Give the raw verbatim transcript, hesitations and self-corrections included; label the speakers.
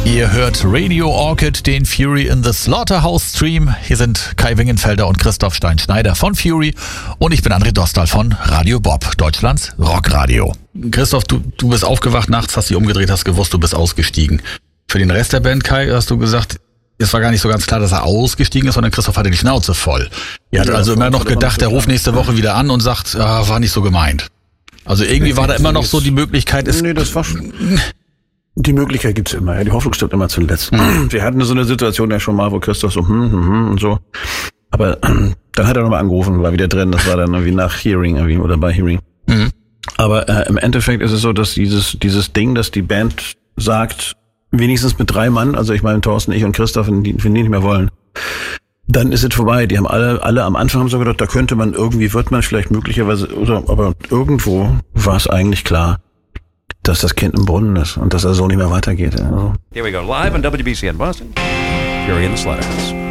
Speaker 1: Ihr hört Radio Orchid, den Fury in the Slaughterhouse Stream. Hier sind Kai Wingenfelder und Christoph Stein-Schneider von Fury und ich bin André Dostal von Radio Bob, Deutschlands Rockradio. Christoph, du, du bist aufgewacht nachts, hast dich umgedreht, hast gewusst, du bist ausgestiegen. Für den Rest der Band, Kai, hast du gesagt, es war gar nicht so ganz klar, dass er ausgestiegen ist, sondern Christoph hatte die Schnauze voll. Ihr hattet ja, also immer noch gedacht, der ruft nächste Woche wieder an und sagt, ah, war nicht so gemeint. Also irgendwie nee, war da immer noch so die Möglichkeit. Ist
Speaker 2: nee, das war schon... Die Möglichkeit gibt's immer, ja. Die Hoffnung stirbt immer zuletzt. Mhm. Wir hatten so eine Situation ja schon mal, wo Christoph so hm, hm, hm und so. Aber ähm, dann hat er nochmal angerufen, war wieder drin. Das war dann irgendwie nach Hearing irgendwie oder bei Hearing. Mhm. Aber äh, im Endeffekt ist es so, dass dieses dieses Ding, dass die Band sagt, wenigstens mit drei Mann, also ich meine Thorsten, ich und Christoph, wenn die, wenn die nicht mehr wollen, dann ist es vorbei. Die haben alle alle am Anfang haben so gedacht, da könnte man irgendwie, wird man vielleicht möglicherweise, oder aber irgendwo war es eigentlich klar, dass das Kind im Brunnen ist und dass er so nicht mehr weitergeht. Also.
Speaker 3: Here we go, live on W B C in Boston. Fury in the Slaughterhouse.